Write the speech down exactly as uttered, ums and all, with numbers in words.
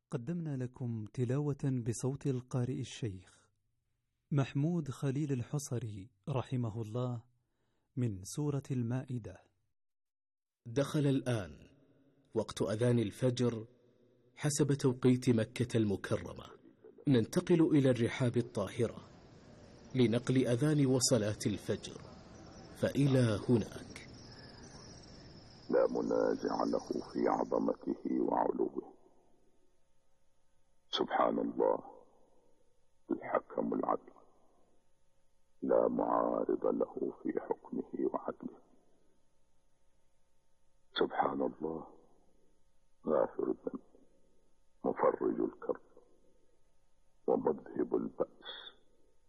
قدمنا لكم تلاوة بصوت القارئ الشيخ محمود خليل الحصري رحمه الله من سورة المائدة. دخل الآن وقت أذان الفجر حسب توقيت مكة المكرمة. ننتقل إلى الرحاب الطاهرة لنقل أذان وصلاة الفجر، فإلى هناك لا منازع له في عظمته وعلوه. سبحان الله الحكم العدل، لا معارض له في حكمه وعدله. سبحان الله غافر الذنب، مفرج الكرب، ومذهب البأس،